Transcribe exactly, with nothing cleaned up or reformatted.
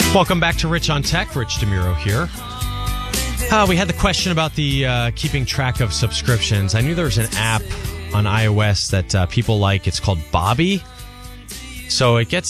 Welcome back to Rich on Tech. Rich DeMuro here. Uh, we had the question about the uh, keeping track of subscriptions. I knew there was an app on iOS that uh, people like. It's called Bobby. So it gets